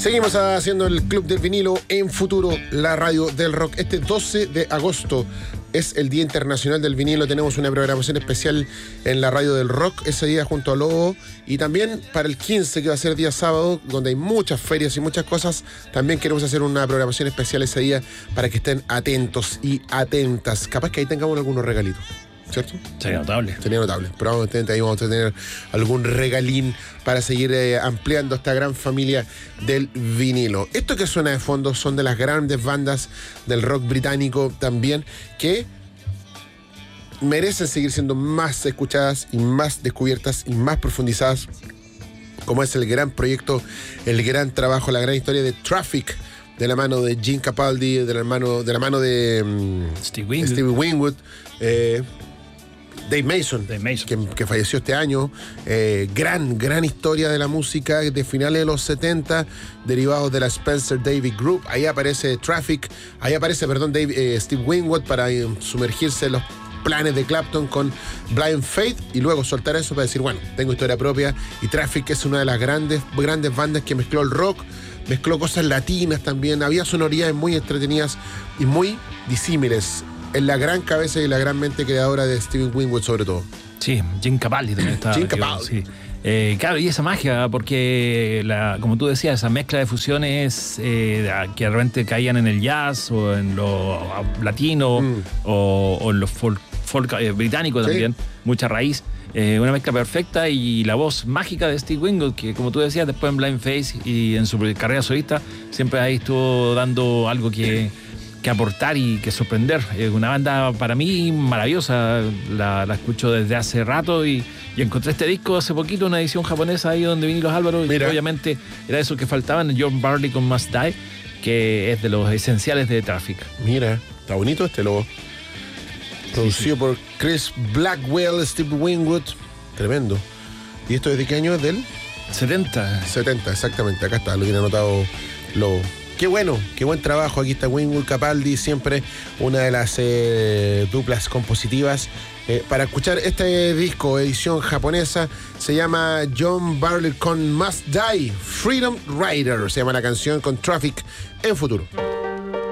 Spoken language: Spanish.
Seguimos haciendo el Club del Vinilo en Futuro, la radio del rock. Este 12 de agosto es el Día Internacional del Vinilo. Tenemos una programación especial en la radio del rock ese día junto a Lobo. Y también para el 15, que va a ser día sábado, donde hay muchas ferias y muchas cosas, también queremos hacer una programación especial ese día para que estén atentos y atentas. Capaz que ahí tengamos algunos regalitos, ¿cierto? Sería notable. Sería notable. Probablemente ahí vamos a tener algún regalín para seguir ampliando esta gran familia del vinilo. Esto que suena de fondo son de las grandes bandas del rock británico también, que merecen seguir siendo más escuchadas y más descubiertas y más profundizadas, como es el gran proyecto, el gran trabajo, la gran historia de Traffic, de la mano de Gene Capaldi, de la mano de Stevie Winwood, Dave Mason. Que falleció este año. Gran historia de la música de finales de los 70, derivados de la Spencer David Group. Ahí aparece Traffic, Steve Winwood para sumergirse en los planes de Clapton con Blind Faith y luego soltar eso para decir, bueno, tengo historia propia. Y Traffic es una de las grandes bandas que mezcló el rock, mezcló cosas latinas también. Había sonoridades muy entretenidas y muy disímiles en la gran cabeza y la gran mente creadora de Steven Winwood, sobre todo. Sí, Gene Capaldi también está. Gene Capaldi. Sí. Claro, y esa magia, porque como tú decías, esa mezcla de fusiones que de repente caían en el jazz o en lo latino o en lo folk británico también, sí. Mucha raíz. Una mezcla perfecta y la voz mágica de Steve Winwood, que como tú decías, después en Blind Faith y en su carrera solista, siempre ahí estuvo dando algo que aportar y que sorprender. Una banda para mí maravillosa, la escucho desde hace rato y encontré este disco hace poquito, una edición japonesa ahí donde Vinilos Álvaro, y obviamente era eso que faltaban, John Barley con Must Die, que es de los esenciales de Traffic. Mira, está bonito este logo. Producido por Chris Blackwell, Steve Winwood. Tremendo. ¿Y esto es de qué año? ¿Del? 70, exactamente. Acá está, lo tiene anotado Lobo. Qué bueno, qué buen trabajo. Aquí está Winwood, Capaldi, siempre una de las duplas compositivas. Para escuchar este disco, edición japonesa, se llama John Barley con Must Die, Freedom Rider, se llama la canción, con Traffic en Futuro.